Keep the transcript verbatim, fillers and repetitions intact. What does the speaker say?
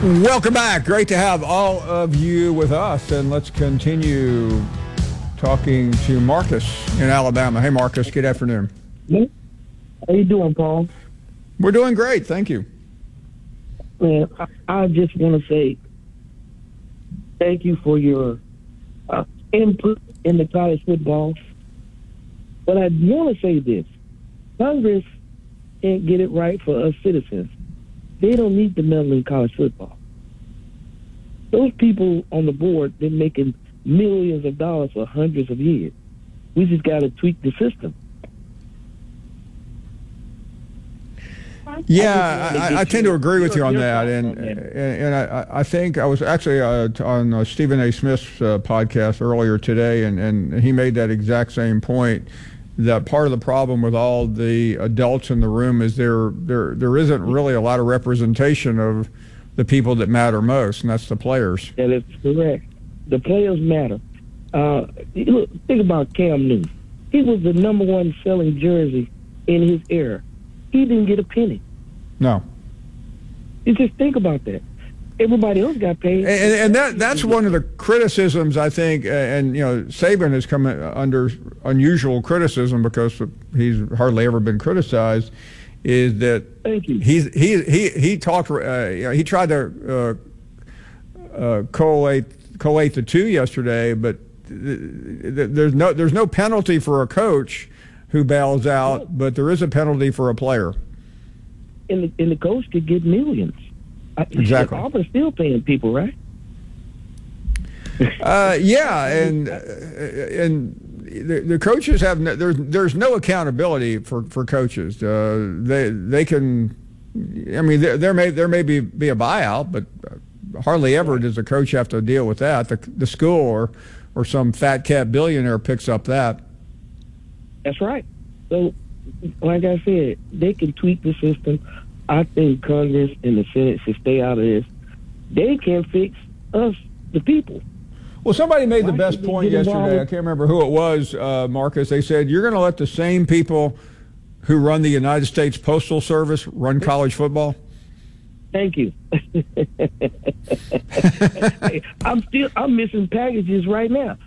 Welcome back. Great to have all of you with us, and let's continue talking to Marcus in Alabama. Hey, Marcus, good afternoon. How you doing, Paul? We're doing great, thank you. Man, I, I just want to say thank you for your uh, input in the college football. But I want to say this. Congress can't get it right for us citizens. They don't need to meddle in college football. Those people on the board, they're making millions of dollars for hundreds of years. We just got to tweak the system. Yeah, I, I, I tend to agree with you on that, and and, and I, I think I was actually uh, on uh, Stephen A. Smith's uh, podcast earlier today, and, and he made that exact same point, that part of the problem with all the adults in the room is there there there isn't really a lot of representation of the people that matter most, and that's the players. That is correct. The players matter. Uh, look, think about Cam Newton. He was the number one selling jersey in his era. He didn't get a penny. No. You just think about that. Everybody else got paid. And, and that that's one of the criticisms, I think, and, you know, Saban has come under unusual criticism because he's hardly ever been criticized, is that Thank you. He's, he, he, he talked, uh, you know, he tried to uh, uh, collate, collate the two yesterday, but there's no, there's no penalty for a coach who bails out, but there is a penalty for a player. And the, and the coach could get millions. Exactly. Auburn's still paying people, right? Uh, yeah, and and the, the coaches have no, there's there's no accountability for, for coaches. Uh, they they can, I mean, there, there may there may be, be a buyout, but hardly ever does a coach have to deal with that. The the school or or some fat cat billionaire picks up that. That's right. So, like I said, they can tweak the system. I think Congress and the Senate should stay out of this. They can fix us, the people. Well, somebody made the best point yesterday. I can't remember who it was, uh, Marcus. They said, you're going to let the same people who run the United States Postal Service run college football? Thank you. I'm still I'm missing packages right now.